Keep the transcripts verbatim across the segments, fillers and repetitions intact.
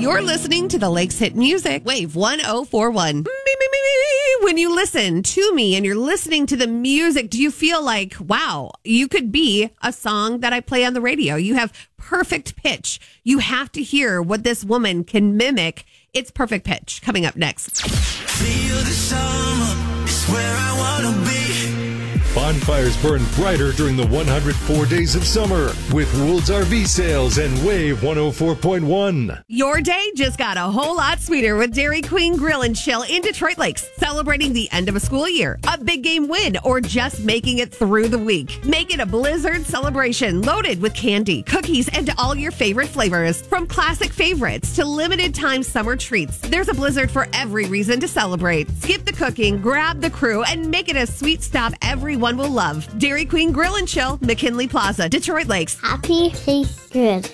You're listening to the Lakes Hit Music, Wave one oh four one. Me, me, me, me. When you listen to me and you're listening to the music, do you feel like, wow, you could be a song that I play on the radio? You have perfect pitch. You have to hear what this woman can mimic. It's perfect pitch. Coming up next. Feel the summer, it's where I want to be. Bonfires burn brighter during the one hundred four days of summer with Woold's R V sales and Wave one oh four point one. Your day just got a whole lot sweeter with Dairy Queen Grill and Chill in Detroit Lakes, celebrating the end of a school year, a big game win, or just making it through the week. Make it a Blizzard celebration loaded with candy, cookies, and all your favorite flavors. From classic favorites to limited time summer treats, there's a Blizzard for every reason to celebrate. Skip the cooking, grab the crew, and make it a sweet stop everyone will love. Dairy Queen Grill and Chill, McKinley Plaza, Detroit Lakes. Happy tastes good.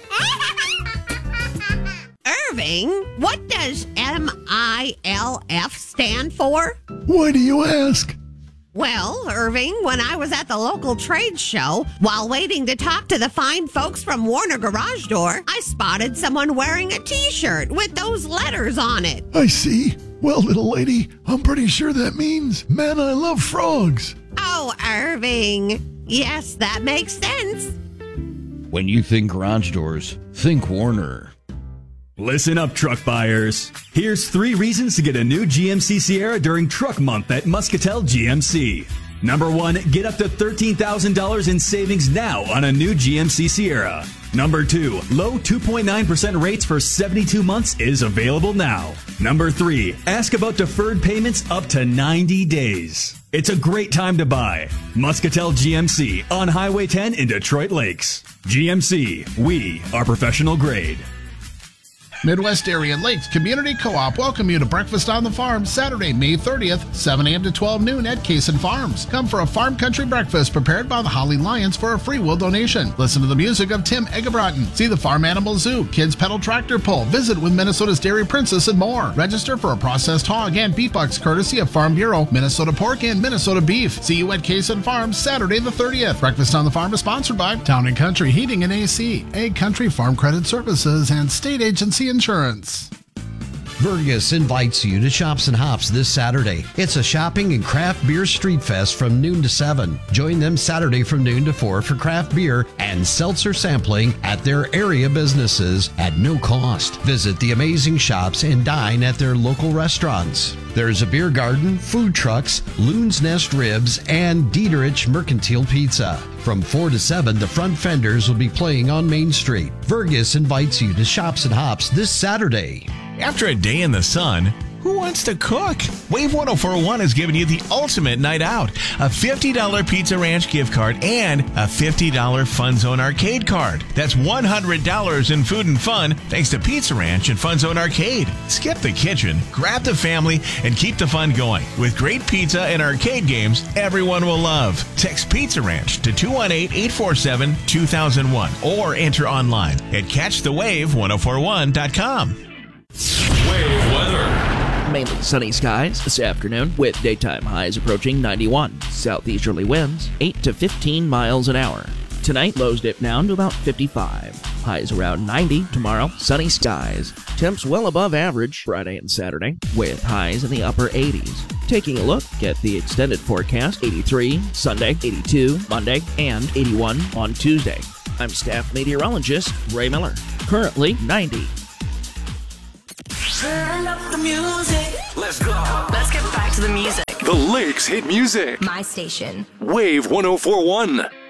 Irving, what does M I L F stand for? Why do you ask? Well, Irving, when I was at the local trade show, while waiting to talk to the fine folks from Warner Garage Door, I spotted someone wearing a t-shirt with those letters on it. I see. Well, little lady, I'm pretty sure that means, man, I love frogs. Oh, Irving. Yes, that makes sense. When you think garage doors, think Warner. Listen up, truck buyers. Here's three reasons to get a new G M C Sierra during Truck Month at Muscatel G M C. Number one, get up to thirteen thousand dollars in savings now on a new G M C Sierra. Number two, low two point nine percent rates for seventy-two months is available now. Number three, ask about deferred payments up to ninety days. It's a great time to buy. Muscatel G M C on Highway ten in Detroit Lakes. G M C, we are professional grade. Midwest Area Lakes Community Co-op welcome you to Breakfast on the Farm Saturday, May thirtieth, seven a.m. to twelve noon at Kaysen Farms. Come for a farm country breakfast prepared by the Holly Lions for a free will donation. Listen to the music of Tim Eggebrotten. See the Farm Animal Zoo, Kids Pedal Tractor Pull, visit with Minnesota's Dairy Princess and more. Register for a processed hog and beef bucks courtesy of Farm Bureau, Minnesota Pork, and Minnesota Beef. See you at Kaysen Farms Saturday the thirtieth. Breakfast on the Farm is sponsored by Town and Country Heating and A C, Egg Country Farm Credit Services, and State Agency Insurance. Vergus invites you to Shops and Hops this Saturday. It's a shopping and craft beer street fest from noon to seven. Join them Saturday from noon to four for craft beer and seltzer sampling at their area businesses at no cost. Visit the amazing shops and dine at their local restaurants. There's a beer garden, food trucks, Loon's Nest Ribs, and Dieterich Mercantile Pizza. From four to seven, the Front Fenders will be playing on Main Street. Vergus invites you to Shops and Hops this Saturday. After a day in the sun, who wants to cook? Wave one oh four point one is giving you the ultimate night out. A fifty dollars Pizza Ranch gift card and a fifty dollars Fun Zone Arcade card. That's one hundred dollars in food and fun thanks to Pizza Ranch and Fun Zone Arcade. Skip the kitchen, grab the family, and keep the fun going. With great pizza and arcade games everyone will love. Text Pizza Ranch to two one eight, eight four seven, two thousand one or enter online at catch the wave one oh four one dot com. Wave weather. Mainly sunny skies this afternoon with daytime highs approaching ninety-one. Southeasterly winds eight to fifteen miles an hour. Tonight, lows dip down to about fifty-five. Highs around ninety. Tomorrow, sunny skies. Temps well above average Friday and Saturday with highs in the upper eighties. Taking a look at the extended forecast, eighty-three Sunday, eighty-two Monday, and eighty-one on Tuesday. I'm staff meteorologist Ray Miller. Currently ninety. Turn up the music. Let's go. Let's get back to the music. The Lakes Hit Music. My station. Wave one oh four point one.